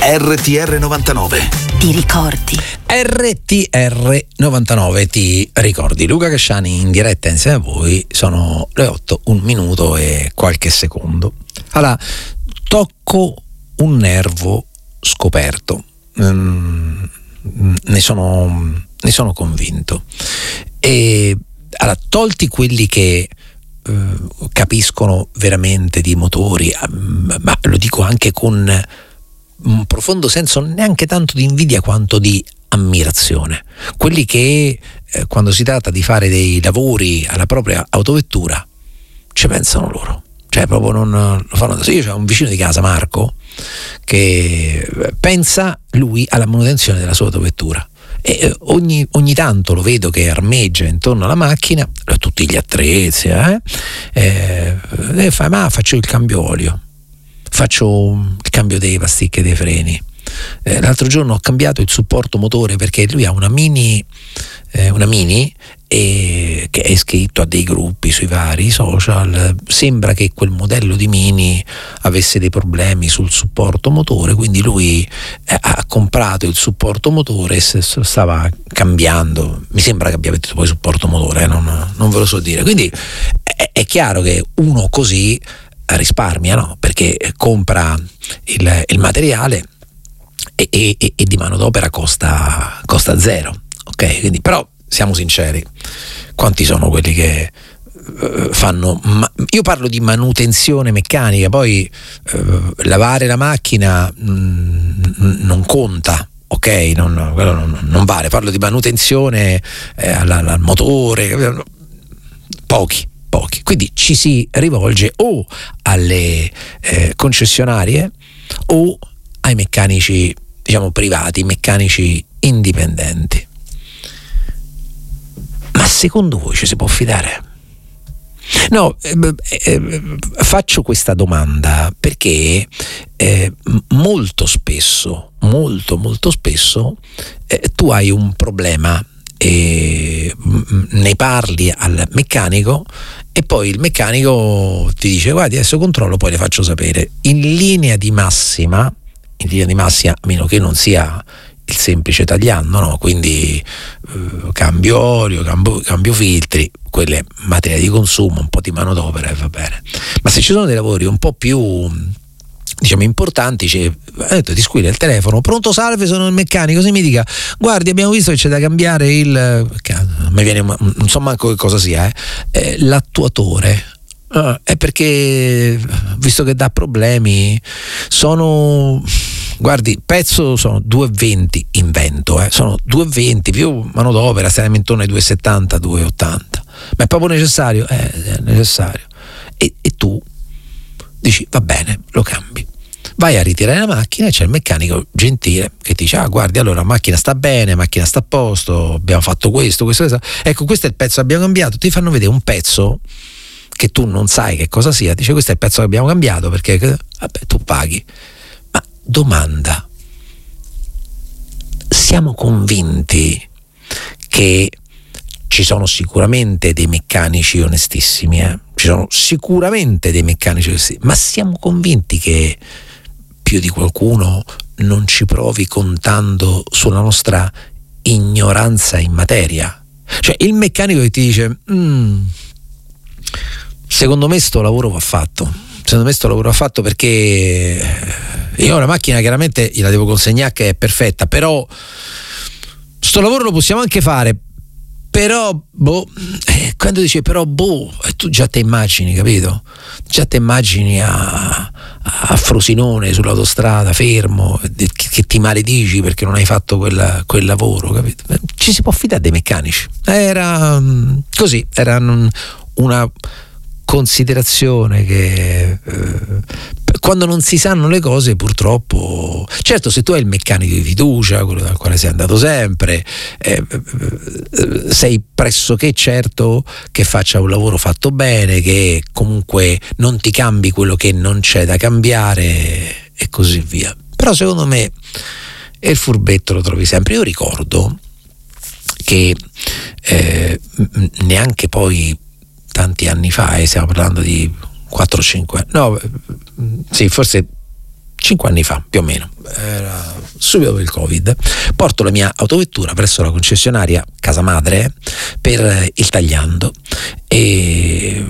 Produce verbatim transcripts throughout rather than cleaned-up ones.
R T R novantanove. Ti ricordi? R T R novantanove ti ricordi. Luca Casciani in diretta insieme a voi. Sono le otto, un minuto e qualche secondo. Allora, tocco un nervo scoperto. Mm, ne sono, ne sono convinto. E allora, tolti quelli che Uh, capiscono veramente di motori, um, ma lo dico anche con un profondo senso neanche tanto di invidia quanto di ammirazione, quelli che eh, quando si tratta di fare dei lavori alla propria autovettura ci pensano loro, cioè proprio non lo fanno da sé. Io ho un vicino di casa, Marco, che pensa lui alla manutenzione della sua autovettura. E ogni, ogni tanto lo vedo che armeggia intorno alla macchina, tutti gli attrezzi, eh, eh, e fa: ma faccio il cambio olio, faccio il cambio dei pasticche dei freni. Eh, l'altro giorno ho cambiato il supporto motore perché lui ha una mini, eh, una mini e che è iscritto a dei gruppi sui vari social. Sembra che quel modello di mini avesse dei problemi sul supporto motore, quindi lui eh, ha comprato il supporto motore e se lo stava cambiando. Mi sembra che abbia detto poi supporto motore, eh, non, non ve lo so dire. Quindi è, è chiaro che uno così risparmia, no? Perché compra il, il materiale e, e, e di manodopera costa, costa zero, ok? Quindi, però siamo sinceri, quanti sono quelli che uh, fanno ma- io parlo di manutenzione meccanica, poi uh, lavare la macchina mh, non conta, ok? Non, quello non, non vale. Parlo di manutenzione eh, al, al motore, pochi pochi quindi ci si rivolge o alle eh, concessionarie o ai meccanici, diciamo, privati, meccanici indipendenti. Ma secondo voi ci si può fidare? No, eh, eh, faccio questa domanda perché eh, molto spesso, molto molto spesso eh, tu hai un problema e ne parli al meccanico e poi il meccanico ti dice: guardi, adesso controllo, poi le faccio sapere. In linea di massima, in linea di massima, a meno che non sia il semplice tagliando, no? Quindi eh, cambio olio, cambio, cambio filtri, quelle materia di consumo, un po' di manodopera e va bene. Ma se ci sono dei lavori un po' più, diciamo, importanti, cioè, detto, ti squilla il telefono: pronto, salve, sono il meccanico, se mi dica: guardi, abbiamo visto che c'è da cambiare il, non mi viene, non so manco che cosa sia, eh, eh, l'attuatore. Uh, è perché, visto che dà problemi, sono, guardi, pezzo sono due e venti in vento, eh, sono due e venti più manodopera, stiamo intorno ai due e settanta, due e ottanta. Ma è proprio necessario? Eh, è necessario. E, e tu dici: va bene, lo cambi. Vai a ritirare la macchina e c'è il meccanico gentile che ti dice: ah, guardi, allora la macchina sta bene, la macchina sta a posto, abbiamo fatto questo, questo, questo. Ecco, questo è il pezzo che abbiamo cambiato. Ti fanno vedere un pezzo che tu non sai che cosa sia, dice: questo è il pezzo che abbiamo cambiato, perché vabbè, tu paghi. Ma domanda: siamo convinti che ci sono sicuramente dei meccanici onestissimi, eh? Ci sono sicuramente dei meccanici onestissimi, ma siamo convinti che più di qualcuno non ci provi contando sulla nostra ignoranza in materia? Cioè, il meccanico che ti dice: mm, secondo me sto lavoro va fatto, secondo me sto lavoro va fatto perché io ho una macchina, chiaramente gliela devo consegnare che è perfetta, però sto lavoro lo possiamo anche fare, però boh, eh, quando dice però boh, tu già te immagini, capito? Già te immagini a, a Frosinone sull'autostrada fermo che, che ti maledici perché non hai fatto quella, quel lavoro, capito? Ci si può fidare dei meccanici? Era così, era una considerazione che eh, quando non si sanno le cose, purtroppo, certo, se tu hai il meccanico di fiducia, quello dal quale sei andato sempre, eh, eh, sei pressoché certo che faccia un lavoro fatto bene, che comunque non ti cambi quello che non c'è da cambiare e così via. Però secondo me il furbetto lo trovi sempre. Io ricordo che eh, neanche poi tanti anni fa, e eh, stiamo parlando di quattro cinque, no, sì, forse cinque anni fa più o meno, era subito dopo il Covid, porto la mia autovettura presso la concessionaria casa madre per il tagliando, e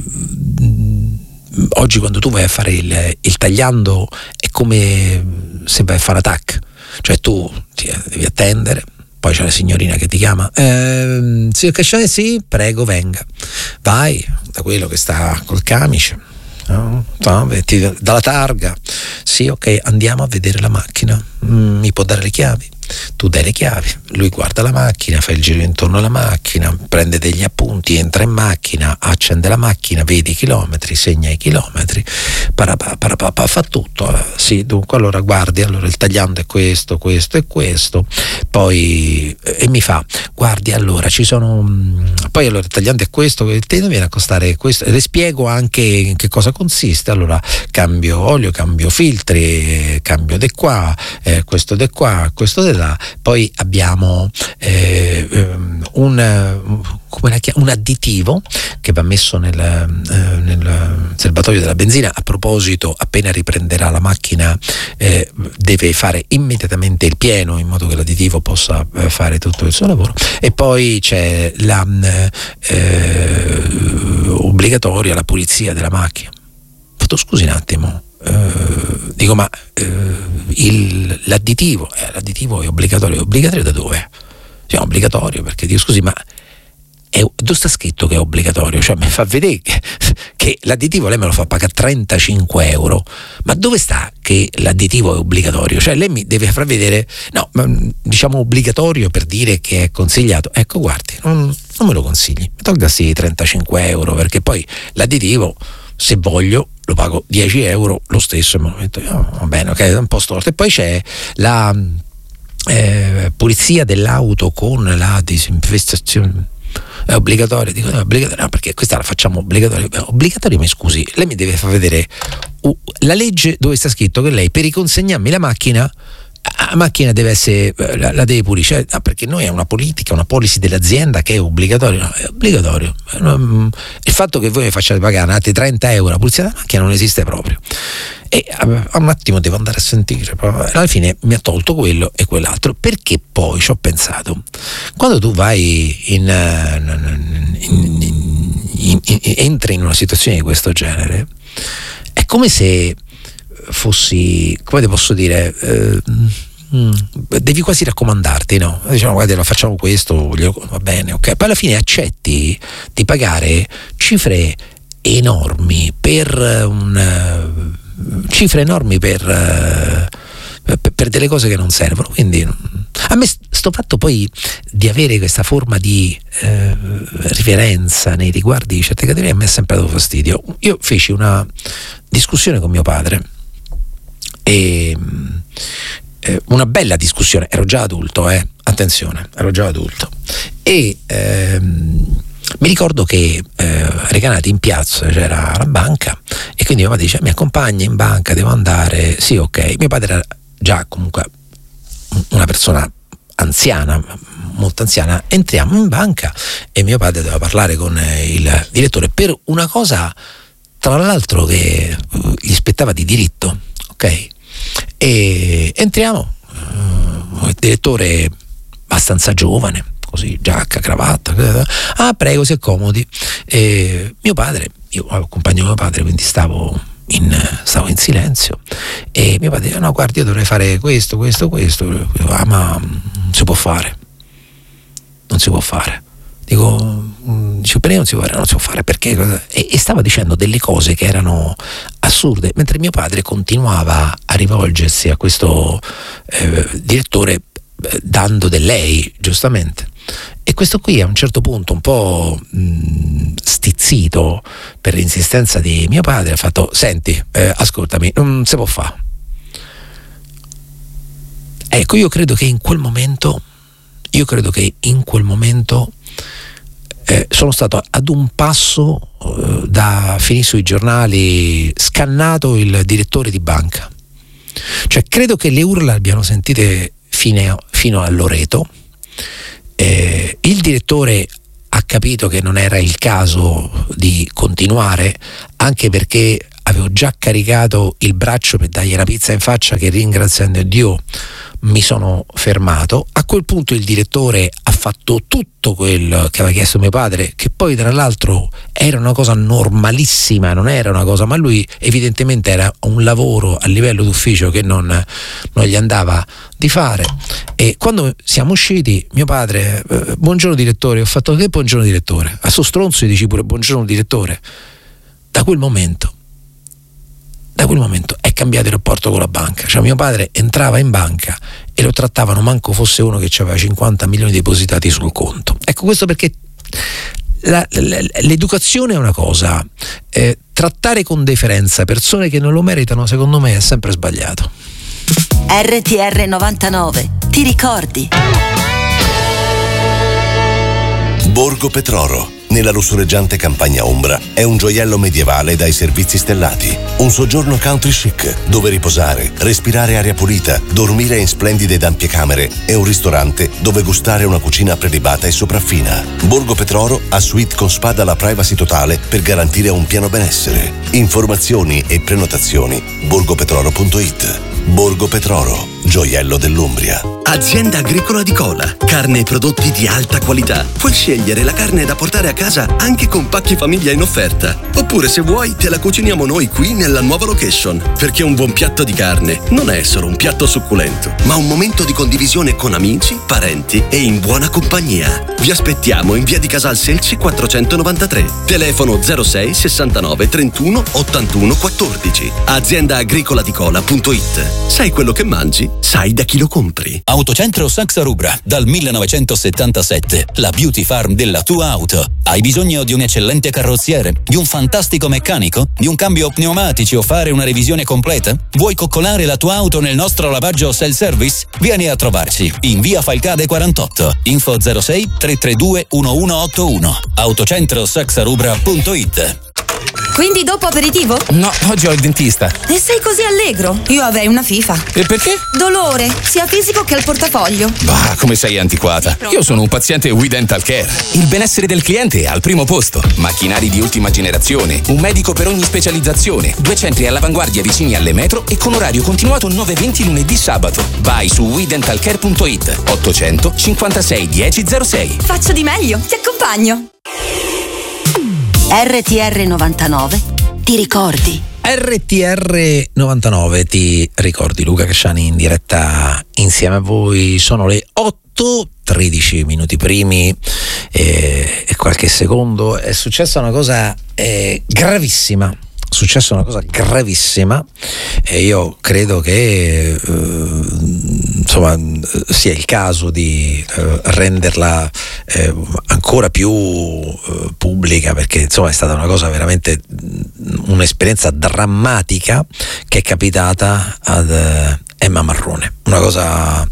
oggi quando tu vai a fare il, il tagliando è come se vai a fare attack, cioè tu ti, devi attendere, poi c'è la signorina che ti chiama, eh, signor Casciani, sì, prego venga, vai da quello che sta col camice, no? Ti dà la targa, sì, ok, andiamo a vedere la macchina, mm, mi può dare le chiavi? Tu dai le chiavi, lui guarda la macchina, fa il giro intorno alla macchina, prende degli appunti, entra in macchina, accende la macchina, vede i chilometri, segna i chilometri, parapà, parapà, fa tutto. Sì, dunque allora guardi, allora il tagliando è questo, questo e questo, poi e mi fa, guardi allora ci sono, poi allora il tagliando è questo, il te viene a costare questo, e le spiego anche in che cosa consiste, allora cambio olio, cambio filtri, cambio di qua, eh, questo di qua, questo di là. Poi abbiamo eh, un, come la chiam- un additivo che va messo nel, eh, nel serbatoio della benzina. A proposito, appena riprenderà la macchina eh, deve fare immediatamente il pieno in modo che l'additivo possa eh, fare tutto il suo lavoro. E poi c'è la eh, obbligatoria la pulizia della macchina. Fatto, scusi un attimo, Uh, dico ma uh, il, l'additivo eh, l'additivo è obbligatorio, è obbligatorio da dove? Cioè, è obbligatorio perché dico scusi ma è, dove sta scritto che è obbligatorio? Cioè mi fa vedere che, che l'additivo lei me lo fa pagare trentacinque euro, ma dove sta che l'additivo è obbligatorio? Cioè lei mi deve far vedere, no, ma, diciamo obbligatorio per dire che è consigliato, ecco guardi, non, non me lo consigli, mi tolga sì trentacinque euro, perché poi l'additivo se voglio lo pago dieci euro lo stesso, e me lo metto, oh, va bene, ok, è un po' storto. E poi c'è la eh, pulizia dell'auto con la disinfestazione, è obbligatoria, dico no, è obbligatoria, no, perché questa la facciamo obbligatoria. Obbligatoria, mi scusi, lei mi deve far vedere uh, la legge dove sta scritto che lei per riconsegnarmi la macchina, la macchina deve essere, la, la deve pulire, cioè, ah, perché noi è una politica, una policy dell'azienda che è obbligatorio, no, è obbligatorio. Il fatto che voi mi facciate pagare altri trenta euro la pulizia della macchina non esiste proprio. E a un attimo devo andare a sentire, alla fine mi ha tolto quello e quell'altro, perché poi ci ho pensato, quando tu vai in, in, in, in entri in una situazione di questo genere, è come se fossi, come te posso dire, eh, mm, devi quasi raccomandarti, no? Diciamo, guarda, facciamo questo, va bene, ok. Poi alla fine accetti di pagare cifre enormi per un cifre enormi per, per, per delle cose che non servono. Quindi a me sto fatto poi di avere questa forma di eh, riverenza nei riguardi di certe categorie a me è sempre dato fastidio. Io feci una discussione con mio padre, e eh, una bella discussione, ero già adulto, eh, attenzione, ero già adulto, e ehm, mi ricordo che eh, Recanati in piazza c'era la banca, e quindi mio padre dice: mi accompagna in banca, devo andare, sì, ok. Mio padre era già comunque una persona anziana, molto anziana. Entriamo in banca e mio padre doveva parlare con il direttore per una cosa, tra l'altro, che gli spettava di diritto, ok? E entriamo, uh, il direttore abbastanza giovane, così, giacca, cravatta, ah prego, si accomodi. E mio padre, io accompagno mio padre, quindi stavo in, stavo in silenzio, e mio padre dice: no, guardi, io dovrei fare questo, questo, questo. Ah, ma non si può fare, non si può fare. Dico, dice, per me non si può fare, non si può fare perché? E, e stava dicendo delle cose che erano assurde, mentre mio padre continuava a rivolgersi a questo eh, direttore eh, dando del lei, giustamente. E questo qui a un certo punto, un po' mh, stizzito per l'insistenza di mio padre, ha fatto: senti, eh, ascoltami, non si può fare. Ecco, io credo che in quel momento, io credo che in quel momento eh, sono stato ad un passo eh, da finire sui giornali, scannato il direttore di banca. Cioè, credo che le urla abbiano sentite fino, fino a Loreto. Eh, il direttore ha capito che non era il caso di continuare, anche perché avevo già caricato il braccio per dargli la pizza in faccia, che ringraziando Dio mi sono fermato. A quel punto il direttore ha fatto tutto quello che aveva chiesto mio padre, che poi tra l'altro era una cosa normalissima, non era una cosa, ma lui evidentemente era un lavoro a livello d'ufficio che non, non gli andava di fare. E quando siamo usciti, mio padre, eh, buongiorno direttore, ho fatto che buongiorno direttore, a sto stronzo gli dici pure buongiorno direttore. Da quel momento Da quel momento è cambiato il rapporto con la banca. Cioè mio padre entrava in banca e lo trattavano manco fosse uno che aveva cinquanta milioni depositati sul conto. Ecco, questo perché la, la, l'educazione è una cosa, eh, trattare con deferenza persone che non lo meritano secondo me è sempre sbagliato. R T R novantanove, ti ricordi? Borgo Petroro, nella lussureggiante campagna ombra, è un gioiello medievale dai servizi stellati. Un soggiorno country chic, dove riposare, respirare aria pulita, dormire in splendide ed ampie camere e un ristorante dove gustare una cucina prelibata e sopraffina. Borgo Petroro ha suite con spa dalla privacy totale per garantire un pieno benessere. Informazioni e prenotazioni borgopetroro punto it. Borgo Petroro, gioiello dell'Umbria. Azienda agricola di Cola, carne e prodotti di alta qualità. Puoi scegliere la carne da portare a casa anche con pacchi famiglia in offerta. Oppure se vuoi te la cuciniamo noi qui nella nuova location. Perché un buon piatto di carne non è solo un piatto succulento, ma un momento di condivisione con amici, parenti e in buona compagnia. Vi aspettiamo in via di Casal Selci quattrocentonovantatré. Telefono zero sei sessantanove trentuno ottantuno quattordici. azienda agricola di cola punto it. Sai quello che mangi? Sai da chi lo compri. Autocentro Saxa Rubra, dal millenovecentosettantasette, la beauty farm della tua auto. Hai bisogno di un eccellente carrozziere, di un fantastico meccanico, di un cambio pneumatici o fare una revisione completa? Vuoi coccolare la tua auto nel nostro lavaggio self-service? Vieni a trovarci in via Falcade quarantotto. Info zero sei tre tre due uno uno otto uno. autocentro saxa rubra punto it. Quindi dopo aperitivo? No, oggi ho il dentista. E sei così allegro? Io avrei una FIFA. E perché? Dolore, sia fisico che al portafoglio. Bah, come sei antiquata. Io sono un paziente We Dental Care. Il benessere del cliente è al primo posto. Macchinari di ultima generazione, un medico per ogni specializzazione, due centri all'avanguardia vicini alle metro e con orario continuato nove venti lunedì sabato. Vai su we dental care punto it. ottocento cinquantasei dieci zero sei. Faccio di meglio, ti accompagno. R T R novantanove, ti ricordi? R T R novantanove, ti ricordi? Luca Casciani in diretta insieme a voi. Sono le otto tredici minuti primi e, e qualche secondo. È successa una cosa eh, gravissima. È successa una cosa gravissima e io credo che eh, insomma sia il caso di eh, renderla eh, ancora più eh, pubblica, perché insomma è stata una cosa veramente, un'esperienza drammatica che è capitata ad eh, Emma Marrone, una cosa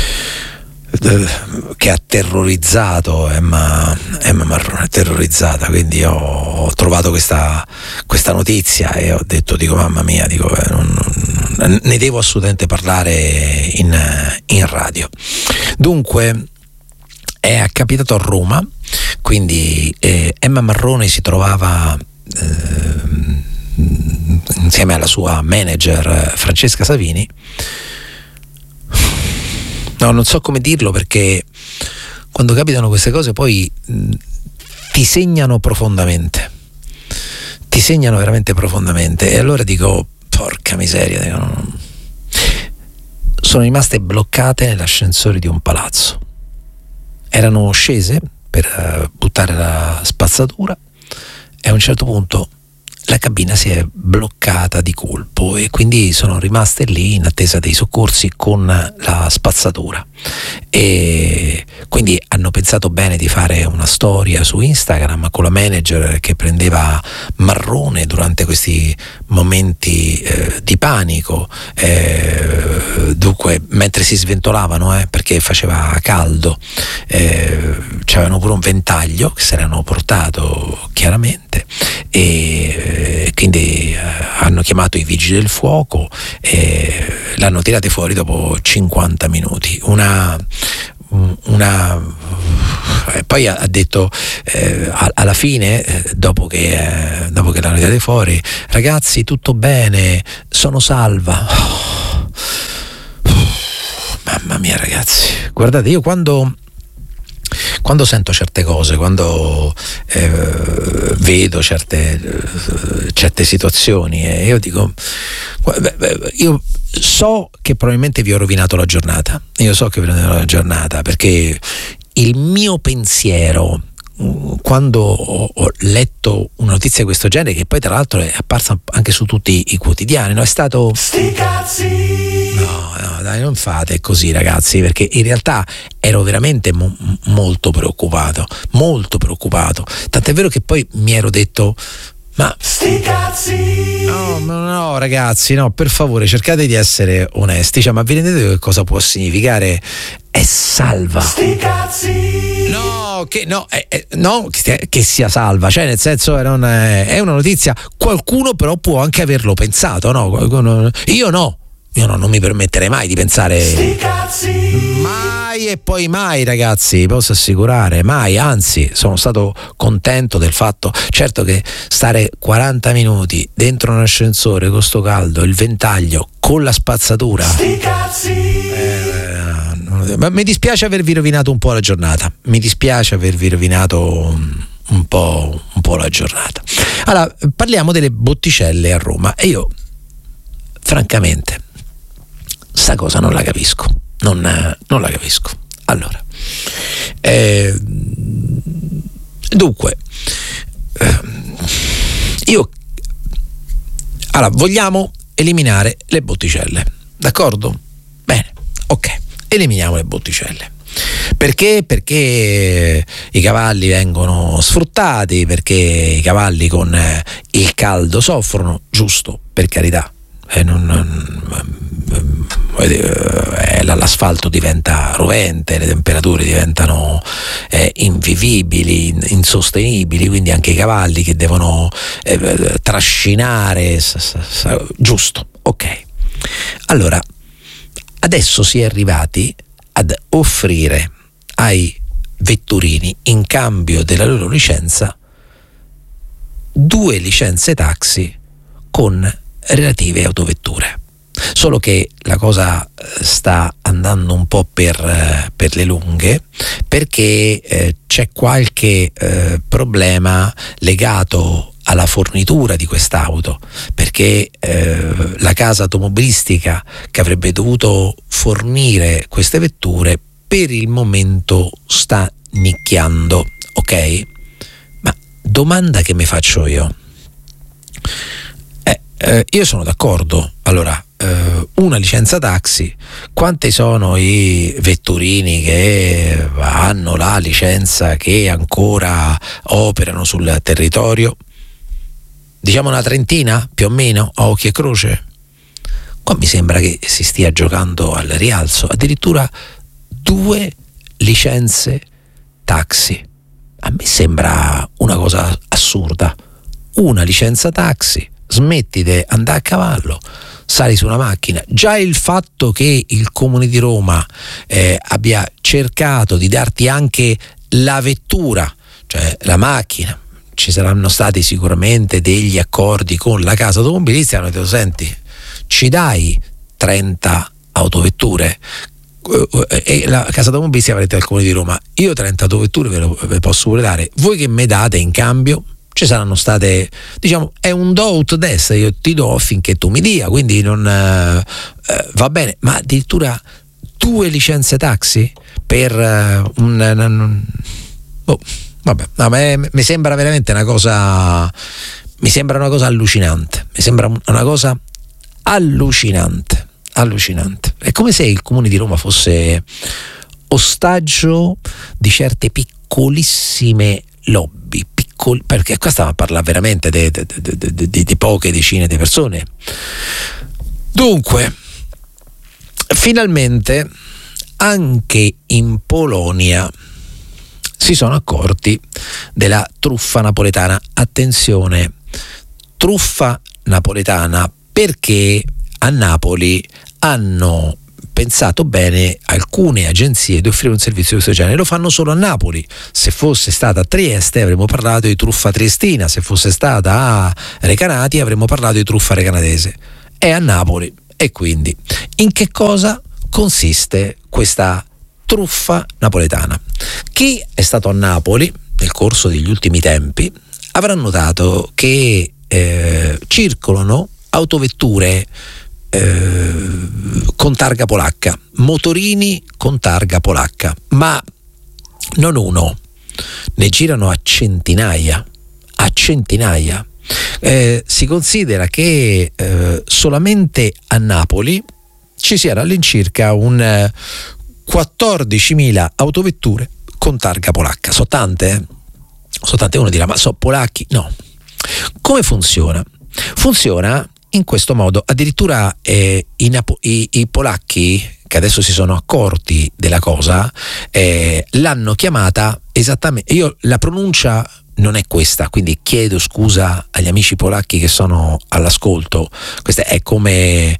che ha terrorizzato Emma, Emma Marrone, terrorizzata. Quindi io ho trovato questa, questa notizia e ho detto, dico mamma mia, dico, eh, non, non, ne devo assolutamente parlare in, in radio. Dunque è capitato a Roma, quindi eh, Emma Marrone si trovava eh, insieme alla sua manager Francesca Savini. No, non so come dirlo, perché quando capitano queste cose poi mh, ti segnano profondamente, ti segnano veramente profondamente. E allora dico, porca miseria, dico, no. Sono rimaste bloccate nell'ascensore di un palazzo. Erano scese per uh, buttare la spazzatura e a un certo punto la cabina si è bloccata di colpo e quindi sono rimaste lì in attesa dei soccorsi con la spazzatura, e quindi hanno pensato bene di fare una storia su Instagram con la manager che prendeva Marrone durante questi momenti eh, di panico, eh, dunque mentre si sventolavano eh, perché faceva caldo, eh, c'avevano pure un ventaglio che si erano portato chiaramente, e quindi eh, hanno chiamato i vigili del fuoco e l'hanno tirate fuori dopo cinquanta minuti. Una, una E poi ha, ha detto eh, alla fine, eh, dopo che eh, dopo che l'hanno tirati fuori, ragazzi, tutto bene, sono salva. Oh, mamma mia, ragazzi, guardate, io quando quando sento certe cose, quando eh, vedo certe eh, certe situazioni, e eh, io dico, io so che probabilmente vi ho rovinato la giornata, io so che vi ho rovinato la giornata, perché il mio pensiero, quando ho, ho letto una notizia di questo genere, che poi tra l'altro è apparsa anche su tutti i quotidiani, no? È stato sti cazzi. No, no, dai, non fate così, ragazzi, perché in realtà ero veramente mo- molto preoccupato, molto preoccupato. Tant'è vero che poi mi ero detto: ma sti cazzi! No, no, no, ragazzi, no, per favore, cercate di essere onesti. Cioè, ma vi rendete che cosa può significare? È salva. Sti cazzi! No, che no, è, è, no, che, che sia salva, cioè nel senso è, non è, è una notizia. Qualcuno però può anche averlo pensato, no? Qualcuno, io no. Io no, non mi permetterei mai di pensare sti cazzi. Mai e poi mai, ragazzi, posso assicurare, mai. Anzi, sono stato contento del fatto, certo, che stare quaranta minuti dentro un ascensore con sto caldo, il ventaglio, con la spazzatura, sti cazzi. Eh, ma mi dispiace avervi rovinato un po' la giornata. Mi dispiace avervi rovinato un po', un po' la giornata. Allora, parliamo delle botticelle a Roma, e io francamente sta cosa non la capisco, non, non la capisco. Allora, eh, dunque, eh, io allora vogliamo eliminare le botticelle, d'accordo? Bene, ok, eliminiamo le botticelle. Perché? Perché i cavalli vengono sfruttati, perché i cavalli con il caldo soffrono, giusto, per carità. Eh, non, non, eh, l'asfalto diventa rovente, le temperature diventano eh, invivibili, insostenibili, quindi anche i cavalli che devono eh, trascinare, s- s- s- giusto, ok. Allora, adesso si è arrivati ad offrire ai vetturini, in cambio della loro licenza, due licenze taxi con relative autovetture. Solo che la cosa sta andando un po' per, per le lunghe, perché eh, c'è qualche eh, problema legato alla fornitura di quest'auto, perché eh, la casa automobilistica che avrebbe dovuto fornire queste vetture per il momento sta nicchiando, ok? Ma domanda che mi faccio io, eh, eh, io sono d'accordo, allora, eh, una licenza taxi, quanti sono i vetturini che hanno la licenza, che ancora operano sul territorio? Diciamo una trentina, più o meno, a occhio e croce. Qua mi sembra che si stia giocando al rialzo, addirittura due licenze taxi. A me sembra una cosa assurda. Una licenza taxi, smetti di andare a cavallo, sali su una macchina. Già il fatto che il Comune di Roma eh, abbia cercato di darti anche la vettura, cioè la macchina, ci saranno stati sicuramente degli accordi con la casa automobilistica, hanno detto: senti, ci dai trenta autovetture? E la casa automobilistica avrà detto al Comune di Roma: io trenta autovetture ve, lo, ve posso pure dare, voi che mi date in cambio? Ci saranno state, diciamo, è un do ut des, io ti do finché tu mi dia, quindi non eh, va bene. Ma addirittura due licenze taxi per uh, un, un oh, vabbè, no, me, mi sembra veramente una cosa, mi sembra una cosa allucinante, mi sembra una cosa allucinante, allucinante. È come se il Comune di Roma fosse ostaggio di certe piccolissime lobby, piccoli, perché qua stiamo a parlare veramente di de, de, de, de, de poche decine di persone. Dunque, finalmente anche in Polonia si sono accorti della truffa napoletana. Attenzione, truffa napoletana, perché a Napoli hanno pensato bene alcune agenzie di offrire un servizio di questo genere. Lo fanno solo a Napoli. Se fosse stata a Trieste avremmo parlato di truffa triestina, se fosse stata a Recanati avremmo parlato di truffa recanatese. È a Napoli. E quindi in che cosa consiste questa truffa napoletana? Chi è stato a Napoli nel corso degli ultimi tempi avrà notato che eh, circolano autovetture eh, con targa polacca, motorini con targa polacca, ma non uno, ne girano a centinaia, a centinaia. Eh, si considera che eh, solamente a Napoli ci siano all'incirca un eh, quattordicimila autovetture con targa polacca. So tante, eh? So tante. Uno dirà, ma so polacchi? No. Come funziona? Funziona in questo modo. Addirittura eh, i, Napo- i, i polacchi, che adesso si sono accorti della cosa, eh, l'hanno chiamata esattamente, io la pronuncia non è questa, quindi chiedo scusa agli amici polacchi che sono all'ascolto. Questa è come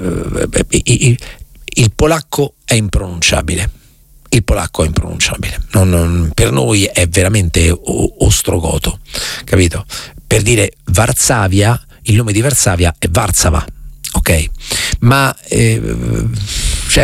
eh, il, il polacco è impronunciabile. Il polacco è impronunciabile. Non, non, per noi è veramente o, ostrogoto, capito? Per dire Varsavia, il nome di Varsavia è Varsava, ok? Ma eh, cioè,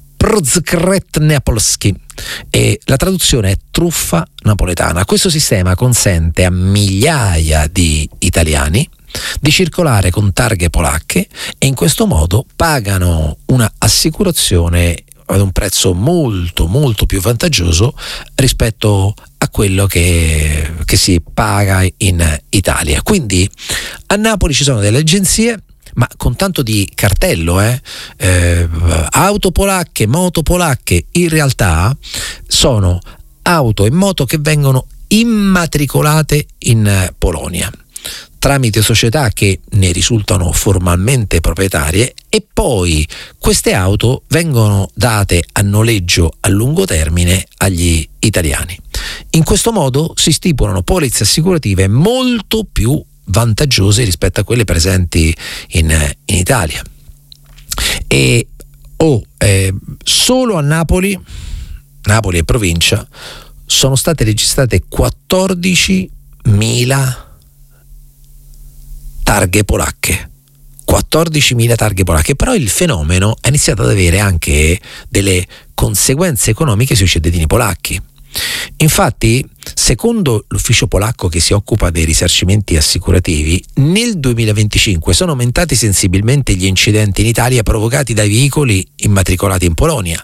Prozkret Neapolski, e la traduzione è truffa napoletana. Questo sistema consente a migliaia di italiani di circolare con targhe polacche e in questo modo pagano una assicurazione ad un prezzo molto molto più vantaggioso rispetto a quello che, che si paga in Italia. Quindi a Napoli ci sono delle agenzie, ma con tanto di cartello, eh? Eh, auto polacche, moto polacche. In realtà sono auto e moto che vengono immatricolate in Polonia tramite società che ne risultano formalmente proprietarie, e poi queste auto vengono date a noleggio a lungo termine agli italiani. In questo modo si stipulano polizze assicurative molto più vantaggiose rispetto a quelle presenti in, in Italia. E oh, eh, solo a Napoli, Napoli e provincia, sono state registrate quattordicimila targhe polacche. quattordicimila targhe polacche. Però il fenomeno ha iniziato ad avere anche delle conseguenze economiche sui cittadini polacchi. Infatti, secondo l'ufficio polacco che si occupa dei risarcimenti assicurativi, nel duemilaventicinque sono aumentati sensibilmente gli incidenti in Italia provocati dai veicoli immatricolati in Polonia.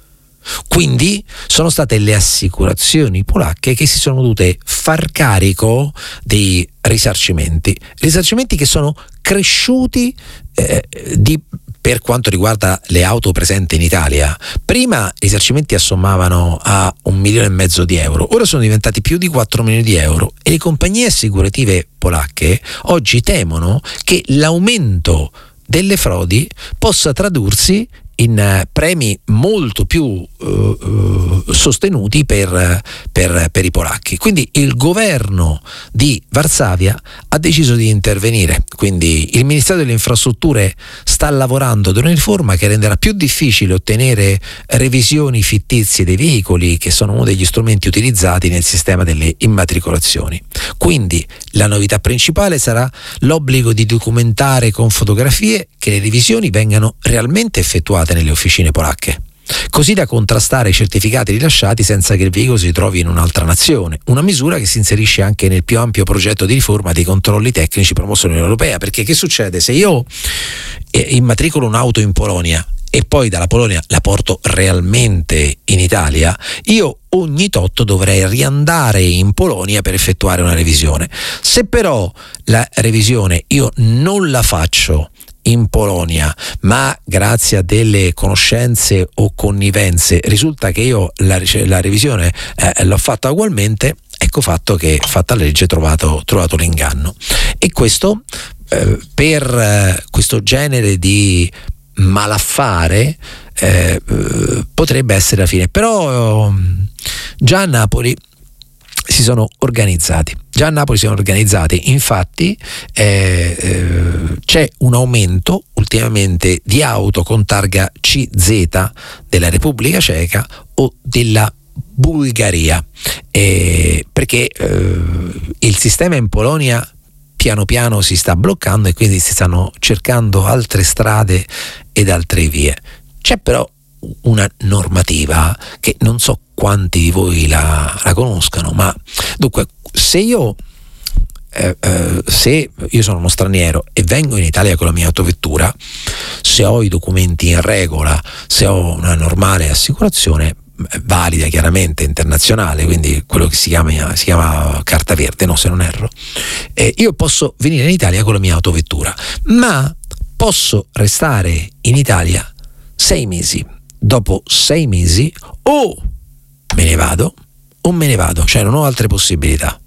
Quindi sono state le assicurazioni polacche che si sono dovute far carico dei risarcimenti, risarcimenti che sono cresciuti eh, di, per quanto riguarda le auto presenti in Italia. Prima i risarcimenti assommavano a un milione e mezzo di euro, ora sono diventati più di quattro milioni di euro, e le compagnie assicurative polacche oggi temono che l'aumento delle frodi possa tradursi in uh, premi molto più uh, uh, sostenuti per, per, per i polacchi. Quindi il governo di Varsavia ha deciso di intervenire. Quindi il Ministero delle Infrastrutture sta lavorando ad una riforma che renderà più difficile ottenere revisioni fittizie dei veicoli, che sono uno degli strumenti utilizzati nel sistema delle immatricolazioni. Quindi la novità principale sarà l'obbligo di documentare con fotografie che le revisioni vengano realmente effettuate nelle officine polacche, così da contrastare i certificati rilasciati senza che il veicolo si trovi in un'altra nazione. Una misura che si inserisce anche nel più ampio progetto di riforma dei controlli tecnici promosso dall'Unione Europea. Perché che succede? Se io eh, immatricolo un'auto in Polonia e poi dalla Polonia la porto realmente in Italia, io ogni tot dovrei riandare in Polonia per effettuare una revisione. Se però la revisione io non la faccio in Polonia, ma grazie a delle conoscenze o connivenze risulta che io la, la revisione eh, l'ho fatta ugualmente, ecco fatto che, fatta la legge, trovato, trovato l'inganno. E questo eh, per eh, questo genere di malaffare eh, potrebbe essere la fine. Però eh, già a Napoli si sono organizzati. Già a Napoli si sono organizzati, infatti eh, eh, c'è un aumento ultimamente di auto con targa C Z della Repubblica Ceca o della Bulgaria, eh, perché eh, il sistema in Polonia piano piano si sta bloccando e quindi si stanno cercando altre strade ed altre vie. C'è però una normativa che non so quanti di voi la, la conoscano, ma dunque se io eh, eh, se io sono uno straniero e vengo in Italia con la mia autovettura, se ho i documenti in regola, se ho una normale assicurazione valida, chiaramente internazionale, quindi quello che si chiama, si chiama carta verde, no, se non erro, eh, io posso venire in Italia con la mia autovettura, ma posso restare in Italia sei mesi. Dopo sei mesi o me ne vado o me ne vado, cioè non ho altre possibilità.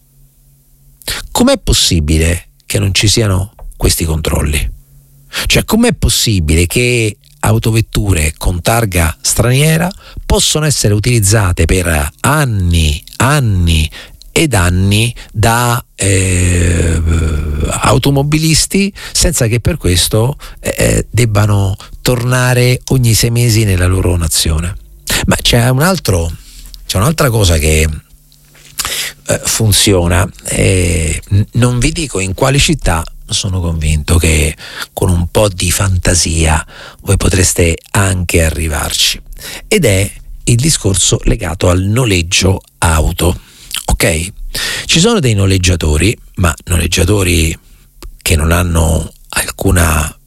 Com'è possibile che non ci siano questi controlli? Cioè, com'è possibile che autovetture con targa straniera possono essere utilizzate per anni, anni ed anni da eh, automobilisti senza che per questo eh, debbano tornare ogni sei mesi nella loro nazione? Ma c'è un altro, c'è un'altra cosa che eh, funziona, eh, non vi dico in quale città, sono convinto che con un po' di fantasia voi potreste anche arrivarci, ed è il discorso legato al noleggio auto. Ok? Ci sono dei noleggiatori, ma noleggiatori che non hanno alcuna,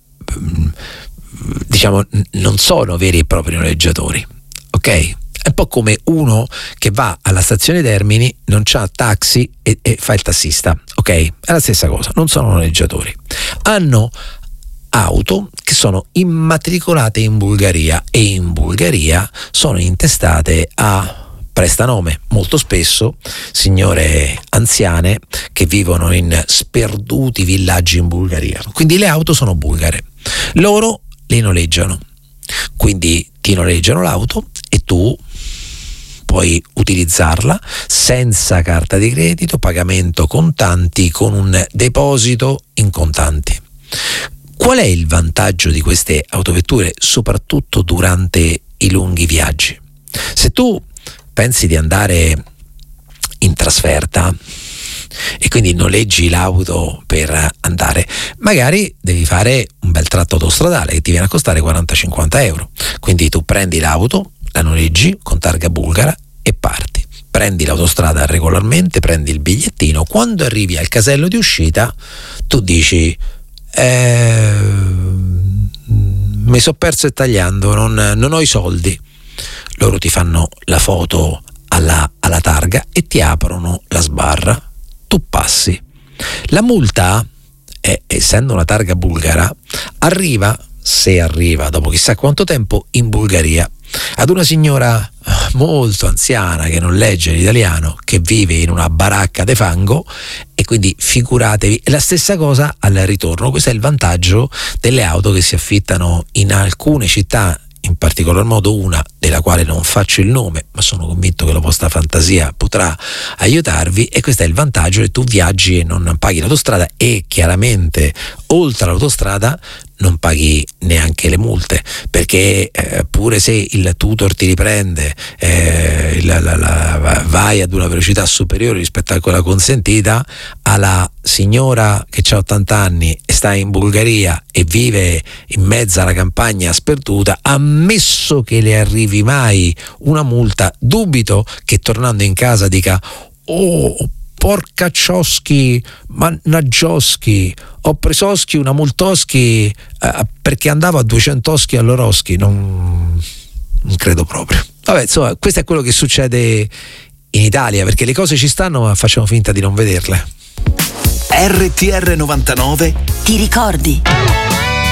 diciamo, non sono veri e propri noleggiatori. Ok? È un po' come uno che va alla stazione Termini, non c'ha taxi e, e fa il tassista. Ok? È la stessa cosa, non sono noleggiatori. Hanno auto che sono immatricolate in Bulgaria e in Bulgaria sono intestate a prestanome, molto spesso signore anziane che vivono in sperduti villaggi in Bulgaria. Quindi le auto sono bulgare, loro le noleggiano, quindi ti noleggiano l'auto e tu puoi utilizzarla senza carta di credito, pagamento contanti, con un deposito in contanti. Qual è il vantaggio di queste autovetture, soprattutto durante i lunghi viaggi? Se tu pensi di andare in trasferta e quindi noleggi l'auto per andare, magari devi fare un bel tratto autostradale che ti viene a costare quaranta cinquanta euro, quindi tu prendi l'auto, la noleggi con targa bulgara e parti. Prendi l'autostrada regolarmente, prendi il bigliettino, quando arrivi al casello di uscita tu dici eh, mi sono perso e tagliando, non, non ho i soldi. Loro ti fanno la foto alla, alla targa e ti aprono la sbarra, tu passi. La multa, è, essendo una targa bulgara, arriva, se arriva dopo chissà quanto tempo, in Bulgaria ad una signora molto anziana che non legge l'italiano, che vive in una baracca de fango, e quindi figuratevi. La stessa cosa al ritorno. Questo è il vantaggio delle auto che si affittano in alcune città, in particolar modo una della quale non faccio il nome, ma sono convinto che la vostra fantasia potrà aiutarvi, e questo è il vantaggio: che tu viaggi e non paghi l'autostrada, e chiaramente oltre all'autostrada non paghi neanche le multe, perché eh, pure se il tutor ti riprende, eh, la, la, la, vai ad una velocità superiore rispetto a quella consentita, alla signora che ha ottanta anni e sta in Bulgaria e vive in mezzo alla campagna sperduta, ammesso che le arrivi mai una multa, dubito che tornando in casa dica: oh, porca cioschi, mannaggioschi, ho presoschi una multoschi eh, perché andavo a duecentoschi all'oroschi. Non, non credo proprio. Vabbè, insomma, questo è quello che succede in Italia, perché le cose ci stanno ma facciamo finta di non vederle. R T R novantanove Ti ricordi?